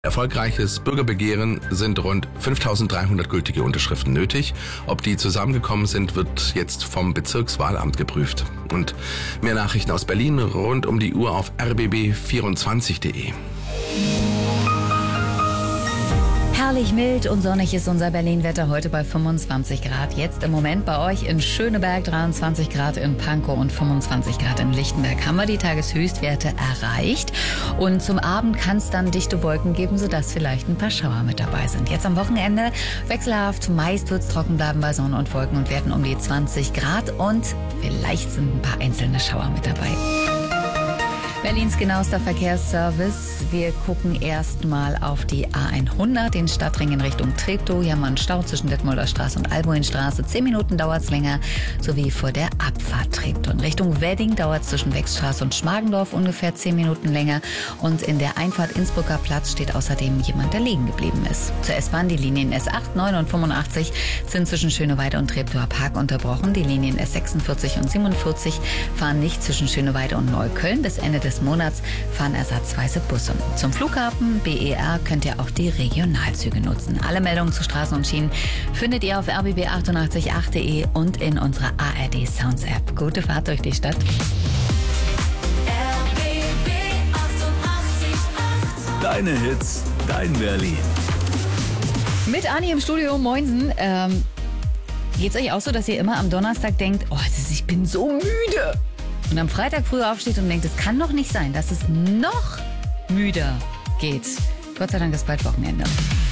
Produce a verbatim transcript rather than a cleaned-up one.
Erfolgreiches Bürgerbegehren sind rund fünftausenddreihundert gültige Unterschriften nötig. Ob die zusammengekommen sind, wird jetzt vom Bezirkswahlamt geprüft. Und mehr Nachrichten aus Berlin rund um die Uhr auf r b b vierundzwanzig punkt de. Herrlich mild und sonnig ist unser Berlin-Wetter heute bei fünfundzwanzig Grad. Jetzt im Moment bei euch in Schöneberg dreiundzwanzig Grad, in Pankow und fünfundzwanzig Grad in Lichtenberg haben wir die Tageshöchstwerte erreicht. Und zum Abend kann es dann dichte Wolken geben, sodass vielleicht ein paar Schauer mit dabei sind. Jetzt am Wochenende wechselhaft, meist wird es trocken bleiben bei Sonne und Wolken und werden um die zwanzig Grad und vielleicht sind ein paar einzelne Schauer mit dabei. Berlins genauester Verkehrsservice. Wir gucken erstmal auf die A hundert, den Stadtring in Richtung Treptow. Hier haben wir einen Stau zwischen Detmolder Straße und Albuinstraße. Zehn Minuten dauert es länger, sowie vor der Abfahrt Treptow. In Richtung Wedding dauert es zwischen Wechstraße und Schmargendorf ungefähr zehn Minuten länger. Und in der Einfahrt Innsbrucker Platz steht außerdem jemand, der liegen geblieben ist. Zur S-Bahn, die Linien S acht, neun und fünfundachtzig sind zwischen Schöneweide und Treptower Park unterbrochen. Die Linien S sechsundvierzig und siebenundvierzig fahren nicht zwischen Schöneweide und Neukölln. Bis Ende des Monats fahren ersatzweise Busse. Zum Flughafen B E R könnt ihr auch die Regionalzüge nutzen. Alle Meldungen zu Straßen und Schienen findet ihr auf r b b achtundachtzig punkt acht punkt de und in unserer A R D Sounds App. Gute Fahrt durch die Stadt. R B B achtundachtzig Komma acht. Deine Hits, dein Berlin. Mit Anni im Studio, moinsen. Ähm, geht's euch auch so, dass ihr immer am Donnerstag denkt, oh, ich bin so müde? Und am Freitag früh aufsteht und denkt, es kann doch nicht sein, dass es noch müder geht. Gott sei Dank ist bald Wochenende.